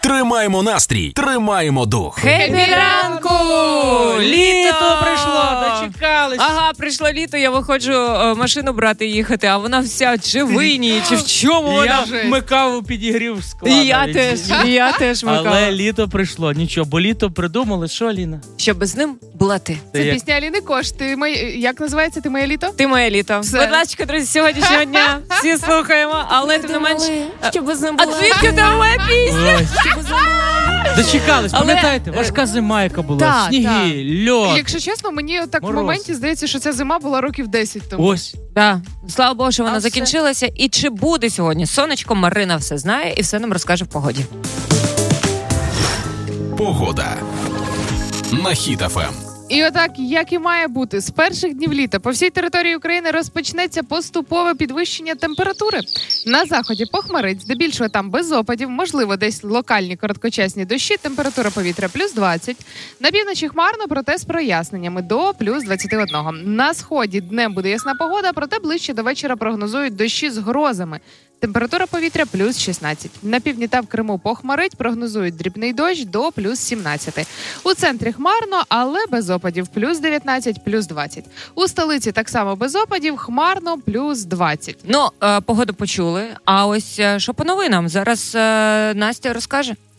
Тримаємо настрій, тримаємо дух. Хеппі ранку! Літо прийшло, дочекались. Ага, прийшло літо, я виходжу машину брати їхати, а вона вся чи винні, чи в чому вона. Я вмикав у підігрів скла. І я теж вмикала. Але літо прийшло, нічого, бо літо придумали, що, Аліна? Щоб з ним була ти. Це пісня Аліни Кош. Як називається «Ти моє літо»? Ти моє літо. Все. Будь ласка, друзі, сьогоднішнього дня всі слухаємо, але тим не менш... Щоб з ним А була. звідки там моя пісня? Дочекались, Але- пам'ятаєте, важка зима, яка була, Так, сніги, льод. Якщо чесно, мені так в Мороз. моменті здається, що ця зима була років 10 тому. Ось. Так, слава Богу, що вона А все. закінчилася. І чи буде сьогодні сонечко, Марина все знає і все нам розкаже в погоді. Погода. На Хіт ФМ. І отак, як і має бути, з перших днів літа по всій території України розпочнеться поступове підвищення температури. На заході похмарить, здебільшого там без опадів, можливо, десь локальні короткочасні дощі, температура повітря плюс 20. На півночі хмарно, проте з проясненнями до плюс 21. На сході днем буде ясна погода, проте ближче до вечора прогнозують дощі з грозами. Температура повітря плюс 16. На півдні та в Криму похмарить, прогнозують дрібний дощ до плюс 17. У центрі хмарно, але без опадів плюс 19, плюс 20. У столиці так само без опадів, хмарно, плюс 20. Ну, погоду почули. А ось що по новинам? Зараз Настя розкаже.